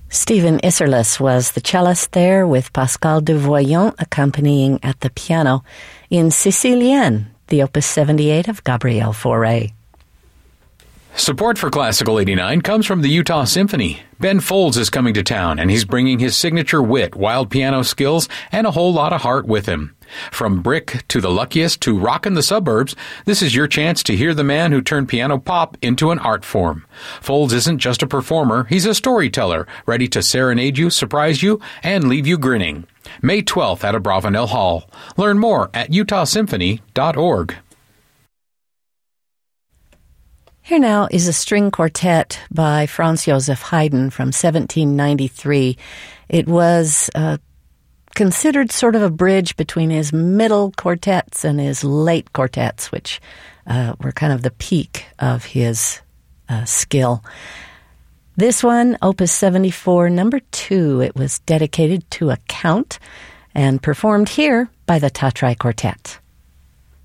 Stephen Isserlis was the cellist there, with Pascal Devoyant accompanying at the piano in Sicilienne, the Opus 78 of Gabriel Fauré. Support for Classical 89 comes from the Utah Symphony. Ben Folds is coming to town, and he's bringing his signature wit, wild piano skills, and a whole lot of heart with him. From Brick to The Luckiest to Rockin' the Suburbs, this is your chance to hear the man who turned piano pop into an art form. Folds isn't just a performer, he's a storyteller, ready to serenade you, surprise you, and leave you grinning. May 12th at Abravanel Hall. Learn more at utahsymphony.org. Here now is a string quartet by Franz Joseph Haydn from 1793. It was considered sort of a bridge between his middle quartets and his late quartets, which were kind of the peak of his skill. This one, Opus 74, number 2, it was dedicated to a count and performed here by the Tatrai Quartet.